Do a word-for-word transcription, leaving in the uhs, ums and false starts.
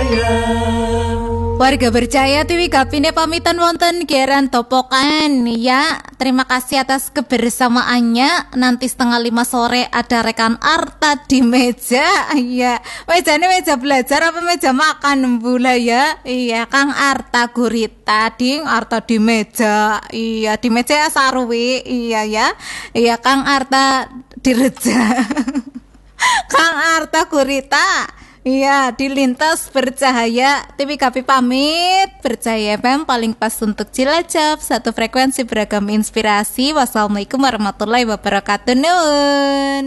Warga berjaya Tiwi Gapine pamitan wonten Geran Topokan ya. Terima kasih atas kebersamaannya. Nanti setengah lima sore ada rekan Arta di meja. Iya, mejanya meja belajar apa meja makan bula ya? Iya, Kang Arta Gurita ding Arta di meja. Iya, di meja Sarwi. Iya ya. Iya, Kang Arta Direja. Kang Arta Gurita. Iya, di Lintas Bercahaya T V K P pamit. Bercahaya F M paling pas untuk Cilacap. Satu frekuensi beragam inspirasi. Wassalamualaikum warahmatullahi wabarakatuh. Nun.